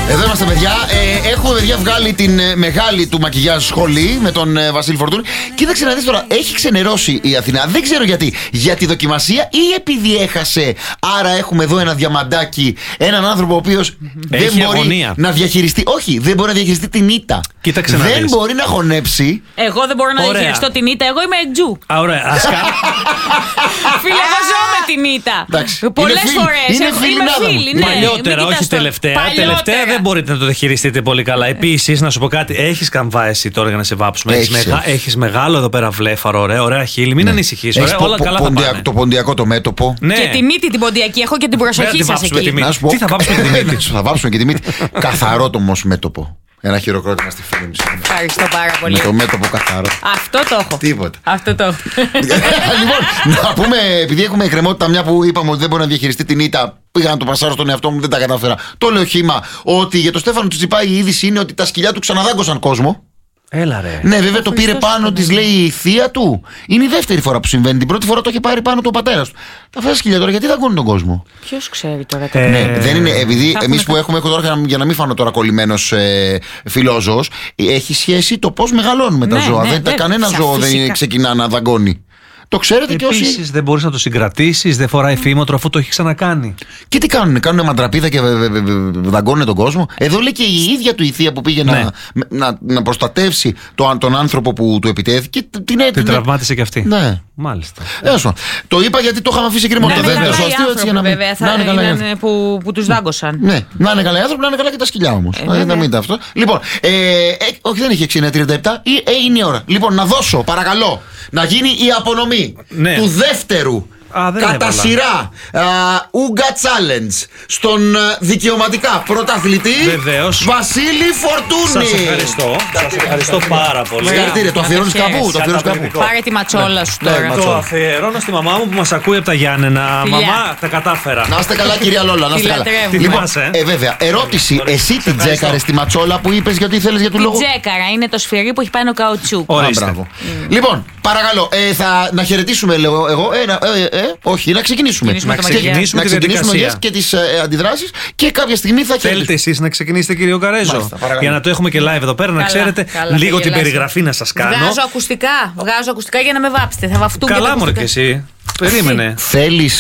Εδώ είμαστε, παιδιά. Έχουμε, παιδιά, βγάλει την μεγάλη του μακιγιάζ σχολή με τον Βασίλη Φορτούνη. Κοίταξε να δεις τώρα, έχει ξενερώσει η Αθηνά. Δεν ξέρω γιατί. Για τη δοκιμασία ή επειδή έχασε. Άρα έχουμε εδώ ένα διαμαντάκι. Έναν άνθρωπο ο οποίος δεν μπορεί αγωνία να διαχειριστεί. Όχι, δεν μπορεί να διαχειριστεί την ήττα. Κοίταξε δεν να μπορεί να χωνέψει. Εγώ δεν μπορώ να διαχειριστώ την ήττα. Εγώ είμαι εκτζού. Ωραία, Φίλε, εγώ ζω με την ήττα. Πολλές φορές. Είναι φίλοι. Παλιότερα, όχι τελευταία. Τελευταία δεν μπορείτε να το διαχειριστείτε πολύ καλά. Επίσης, να σου πω κάτι, έχεις καμβά εσύ τώρα για να σε βάψουμε. Έχεις μεγάλο εδώ πέρα βλέφαρο, ωραία χείλη. Μην ανησυχείς. Όλα καλά θα πάνε. Το ποντιακό το μέτωπο. Και τη μύτη την ποντιακή. Έχω και την προσοχή σας εκεί. Τι θα βάψουμε και τη μύτη. Θα βάψουμε και τη μύτη. Καθαρό το όμως μέτωπο. Ένα χειροκρότημα στη φίλη μου. Ευχαριστώ πάρα πολύ. Με το μέτωπο καθαρό. Αυτό το έχω. Τίποτα. Αυτό το έχω. Λοιπόν, να πούμε, επειδή έχουμε εκκρεμότητα, μια που είπαμε ότι δεν μπορεί να διαχειριστεί την ήττα, πήγα να το πασάρω στον εαυτό μου, δεν τα κατάφερα. Το λέω χύμα, ότι για τον Στέφανο Τσιτσιπά η είδηση είναι ότι τα σκυλιά του ξαναδάγκωσαν κόσμο. Έλα ρε. Ναι, βέβαια το πήρε πάνω της, λέει, η θεία του. Είναι η δεύτερη φορά που συμβαίνει. Την πρώτη φορά το είχε πάρει πάνω του ο πατέρας του. Αυτά τα σκυλιά τώρα γιατί δαγκώνουν τον κόσμο. Ποιος ξέρει τώρα. Ναι, δεν είναι. Επειδή εμείς που έχουμε τώρα, για να μην φανώ τώρα κολλημένος φιλόζωος, έχει σχέση το πώς μεγαλώνουμε τα ζώα. Κανένα ζώο δεν ξεκινά να δαγκώνει. Το ξέρετε και όσοι. Επίσης δεν μπορείς να το συγκρατήσεις, δεν φοράει φήμοτρο αφού το έχει ξανακάνει. Και τι κάνουνε, κάνουνε μαντραπίδα και δαγκώνουν τον κόσμο. Εδώ λέει και η ίδια του η θεία που πήγε να προστατεύσει τον άνθρωπο που του επιτέθηκε. Την τραυμάτισε και αυτή. Ναι. Μάλιστα. Το είπα γιατί το είχαμε αφήσει κρυμμένο. Δεν είναι αστείο, βέβαια, θα είναι που τους δάγκωσαν. Ναι, να είναι καλά οι άνθρωποι, να είναι καλά και τα σκυλιά όμως. Να μην τα αυτό. Λοιπόν, όχι, δεν έχει 6:37, είναι η ώρα. Λοιπόν, να δώσω, παρακαλώ, να γίνει η απονομή του δεύτερου κατά σειρά Ούγκα Challenge στον δικαιωματικά πρωταθλητή Βασίλη Φορτούνη. Σας ευχαριστώ πάρα πολύ. Συγχαρητήρια, το αφιερώνεις κάπου? Πάρε τη ματσόλα σου τώρα. Το αφιερώνω στη μαμά μου που μας ακούει από τα Γιάννενα. Μαμά, τα κατάφερα. Να είστε καλά, κυρία Λόλα, να είστε καλά. Λοιπόν, βέβαια, ερώτηση, εσύ την τζέκαρες τη ματσόλα που είπες γιατί ήθελες για του λόγου? Την τζέκαρα, είναι το σφυρί που έχει πάνω καουτσού. Λοιπόν, παρακαλώ, να χαιρετήσουμε, λέω εγώ. Όχι, να ξεκινήσουμε. Να ξεκινήσουμε και τις αντιδράσεις και κάποια στιγμή θα χαιρετήσουμε. Θέλετε εσείς να ξεκινήσετε, κύριο Καρέζο? Για να το έχουμε και live εδώ πέρα, να ξέρετε λίγο την περιγραφή να σας κάνω. Βγάζω ακουστικά για να με βάψετε. Θα βαφτούν. Καλά, μωρέ και εσύ. Περίμενε. Θέλεις